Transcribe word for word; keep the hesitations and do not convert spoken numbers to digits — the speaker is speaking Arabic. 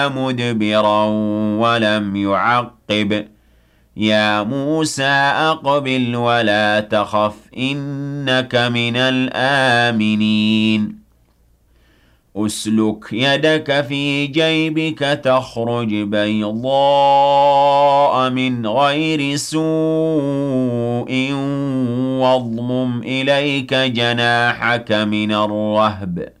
مدبرا ولم يعقب يا موسى أقبل ولا تخف إنك من الآمنين أسلك يدك في جيبك تخرج بيضاء من غير سوء واضمم إليك جناحك من الرهب